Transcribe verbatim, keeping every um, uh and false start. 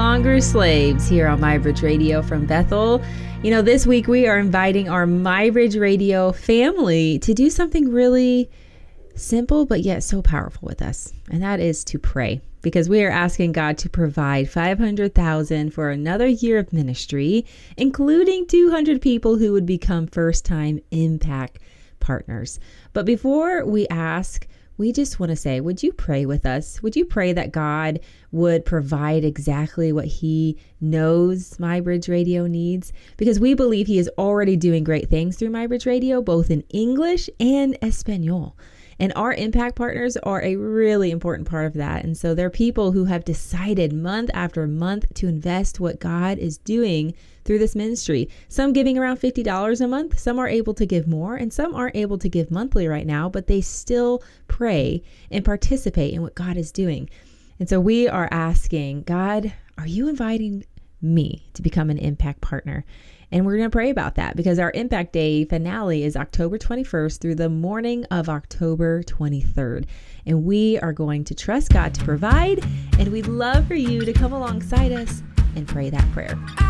longer slaves here on MyBridge Radio from Bethel. You know, this week we are inviting our MyBridge Radio family to do something really simple, but yet so powerful with us. And that is to pray, because we are asking God to provide five hundred thousand dollars for another year of ministry, including two hundred people who would become first-time impact partners. But before we ask, we just want to say, would you pray with us? Would you pray that God would provide exactly what he knows MyBridge Radio needs? Because we believe he is already doing great things through MyBridge Radio, both in English and Espanol. And our impact partners are a really important part of that. And so they're people who have decided month after month to invest what God is doing through this ministry. Some giving around fifty dollars a month. Some are able to give more, and some aren't able to give monthly right now, but they still pray and participate in what God is doing. And so we are asking, God, are you inviting me to become an impact partner? And we're going to pray about that, because our Impact Day finale is October twenty-first through the morning of October twenty-third. And we are going to trust God to provide, and we'd love for you to come alongside us and pray that prayer.